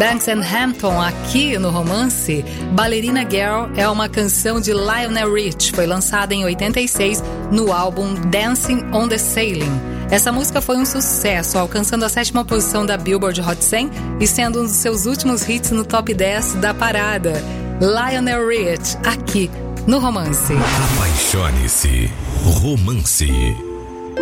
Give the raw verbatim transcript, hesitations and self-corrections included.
Banks and Hampton, aqui no Romance. Ballerina Girl é uma canção de Lionel Rich, foi lançada em oitenta e seis no álbum Dancing on the Ceiling. Essa música foi um sucesso, alcançando a sétima posição da Billboard Hot cem e sendo um dos seus últimos hits no top dez da parada. Lionel Rich, aqui no Romance. Apaixone-se. Romance.